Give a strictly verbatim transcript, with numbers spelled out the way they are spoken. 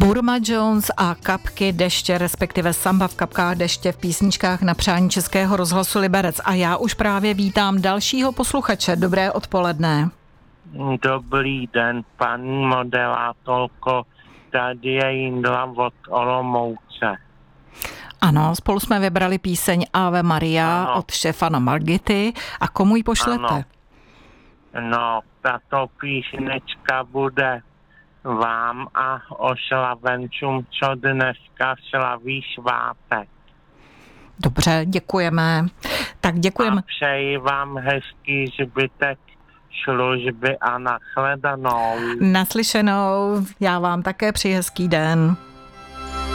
Burma Jones a Kapky deště, respektive Samba v kapkách deště v písničkách na přání Českého rozhlasu Liberec. A já už právě vítám dalšího posluchače. Dobré odpoledne. Dobrý den, paní moderátorko, tady je Jindra od Olomouce. Ano, spolu jsme vybrali píseň Ave Maria ano. od Štefana Margity. A komu ji pošlete? Ano. No, tato písnička bude vám a oslavencům, co dneska slaví svátek. Dobře, děkujeme. Tak děkujeme. A přeji vám hezký zbytek služby a nashledanou. Naslyšenou, já vám také přeji hezký den.